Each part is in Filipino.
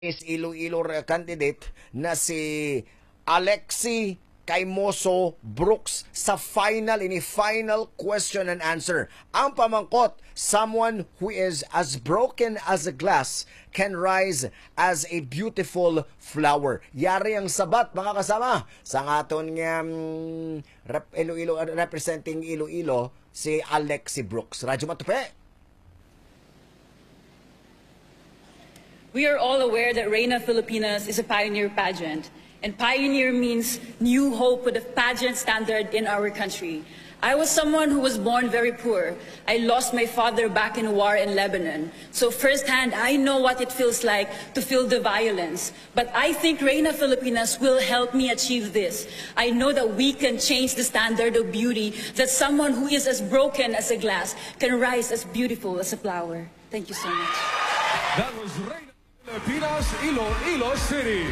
is Iloilo candidate na si Alexi Caimoso Brooks sa final question and answer. Ang pamangkot, someone who is as broken as a glass can rise as a beautiful flower. Yari ang sabat, mga kasama, sa aton nga Iloilo, representing Iloilo, si Alexi Brooks. Radyo Matupe. We are all aware that Reina Filipinas is a pioneer pageant, and pioneer means new hope with a pageant standard in our country. I was someone who was born very poor. I lost my father back in war in Lebanon. So firsthand, I know what it feels like to feel the violence. But I think Reina Filipinas will help me achieve this. I know that we can change the standard of beauty, that someone who is as broken as a glass can rise as beautiful as a flower. Thank you so much. That was Reina Filipinas, Iloilo City.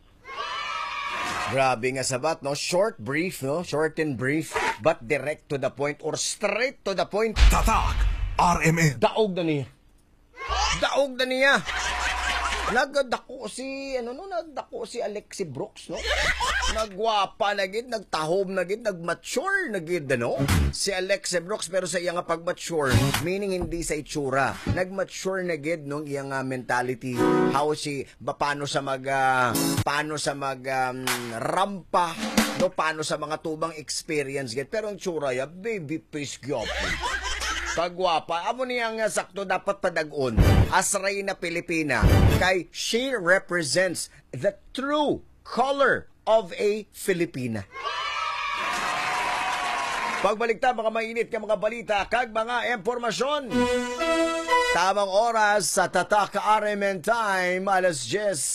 Grabe nga sabat, no? Short, brief, no? Short and brief, but direct to the point or straight to the point. Tatak, RMN. Daog na niya. Daog na niya. Nagdako si, nagdako si Alexi Brooks, no? Nagwapa na gid, nagtahom na gid, nagmature na gid, no? Si Alexi Brooks, pero sa iyang pag-mature, meaning hindi sa itsura. Nagmature na gid nung iyang mentality. How paano sa rampa, no? Paano sa mga tubang experience gid. Pero ang tsura ya, baby face gyap. Pagwapa, amo niyang sakto dapat padag-on as Reina Pilipina kay she represents the true color of a Filipina. Pagbalikta mga mainit ka mga balita kag mga impormasyon. Tamang oras sa Tatak RMN Time, alas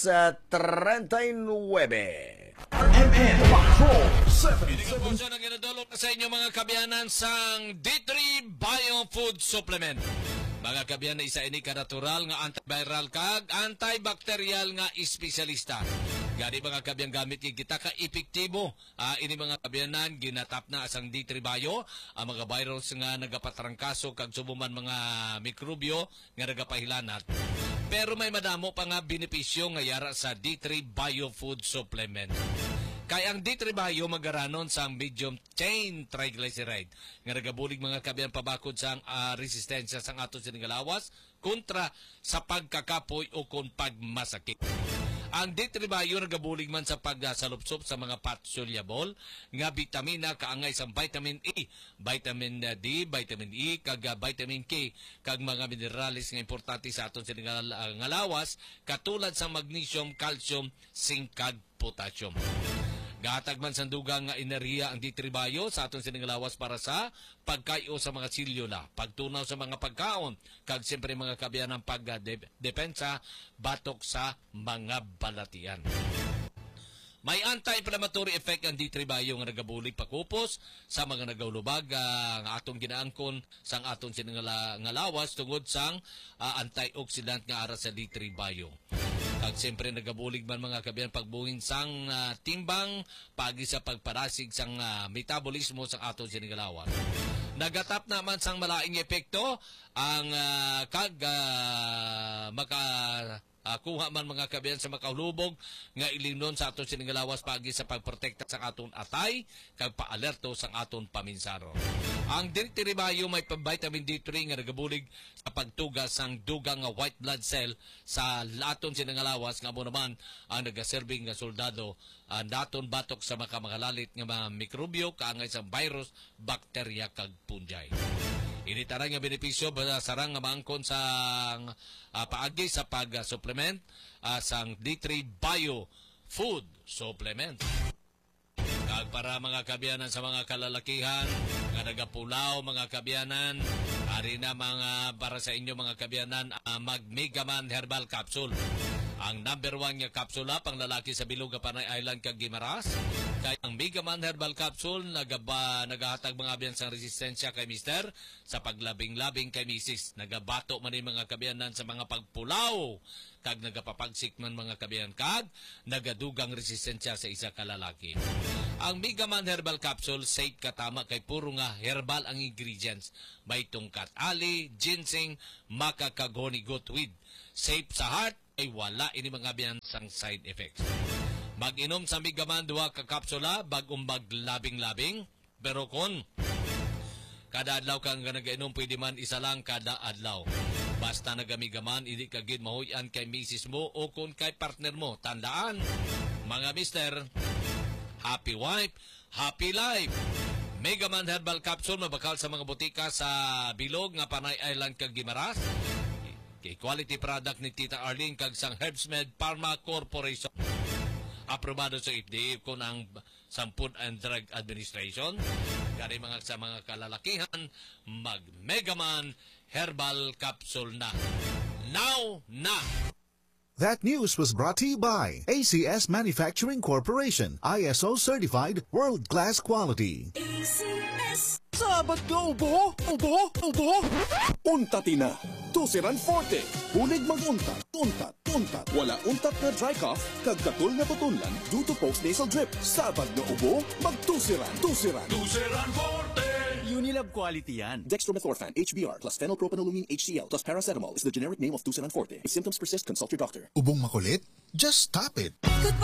10:39. RMN Patrol 7. Inigapunso na ginadulot na sa inyo mga kabiyanan sang D3 Bio Food Supplement. Mga kabiyanan, isa ini ka natural nga antiviral kag antibacterial nga espesyalista. Gani mga kabiyan gamit kita ka epektibo. Ini mga kabiyanan ginatap na asang D3 Bio ang mga virus nga nagapatrangkaso kag subuman mga mikrobyo nga nagapahilanat. Pero may madamo pa nga benepisyo nga yara sa D3 Bio Food Supplement. Kaya ang D3 Bio magaranon sa medium chain triglyceride nga nagabulig mga kabiyan pabakod sa resistensya sa aton siningalawas kontra sa pagkakapoy o kung pagmasakit. Ang D3 Bio nagabulig man sa pagsalupsop sa mga fat soluble nga vitamina kaangay sa vitamin E, vitamin D, vitamin E, kag vitamin K, kag mga minerales nga importante sa aton siningalawas katulad sa magnesium, calcium, zinc, kag potassium. Gatag man sandugang nga enerhiya ang D3 Bio sa aton siningalawas para sa pagkayo sa mga selula, pagtunaw sa mga pagkaon, kag siyempre mga kabiyan ng pagdepensa batok sa mga balatian. May anti-inflammatory effect ang D3 Bio nga nagabulig pakupos sa mga nagahulubag nga atong ginaangkon sang aton siningalawas tungod sang antioxidant nga ara sa D3 Bio. Kag siyempre nagabulig man mga kabiyan pagbungin sang timbang pagi sa pagparasig sang metabolismo sang aton siningalawas. Nagatap naman sang malaing epekto ang kuha man mga kabiyan sa makahulubog nga ilimnon sa aton siningalawas pagi sa pagprotekta sa aton atay kag paalerto sa aton paminsaro. Ang D3 Bio may vitamin D3 nga nagabulig sa pagtugas sang dugang nga white blood cell sa aton siningalawas nga mo naman ang nagaserbing nga soldado daton batok sa makamalalit nga mga mikrobyo kaangay sa virus, bakterya kag fungi. Initaran nga benepisyo sarang nga maangkon sa paagi sa pag-supplement sang D3 Bio Food Supplement. Kag para mga kabiyanan sa mga kalalakihan nga nagapulaw mga kabiyanan, ari na mga para sa inyo mga kabiyanan mag Megaman Herbal Capsule. Ang number 1 nga kapsula pang lalaki sa Bilog Panay Island kag Guimaras. Kay ang Megaman Herbal Capsule nagahatag mga kabiyan sa resistensya kay Mister sa paglabing-labing kay Mrs. Nagabato man ni mga kabiyanan sa mga pagpulaw kag nagapapagsik man mga kabiyan kag nagadugang resistensya sa isa ka lalaki. Ang Megaman Herbal Capsule safe katama kay puro nga herbal ang ingredients. May tungkat ali, ginseng, maca kag honey goat weed. Safe sa heart, ay wala ini mga biyansang side effects. Mag-inom sa migaman 2 ka kapsula bagong maglabing-labing, pero kung kada adlaw kang nag-inom, pwede man isa lang kada adlaw. Basta nagamigaman, hindi ka gid mahuyan kay misis mo o kung kay partner mo. Tandaan, mga mister, happy wife, happy life. Megaman Herbal Capsule mabakal sa mga butika sa bilog nga Panay Island kag Gimaras. Kay quality product ni Tita Arlene kag sang Herbsmed Pharma Corporation. Aprobado sa FDA ko ng Food and Drug Administration. Kaya sa mga kalalakihan, mag-Megaman Herbal Capsule na. Now na! That news was brought to you by ACS Manufacturing Corporation, ISO certified world-class quality. Sabat ka ubo! Ubo! Ubo! Untati na! Tusiran Forte! Hulig mag-untat, untat, untat. Wala untat na dry cough, kag katul na tutunlan due to post-nasal drip. Sabat na ubo, mag-tusiran, tusiran. Tusiran Forte! Unilab quality yan. Dextromethorphan HBr plus phenylpropanolamine HCl plus paracetamol is the generic name of Tusiran Forte. If symptoms persist, consult your doctor. Ubong makulit? Just stop it.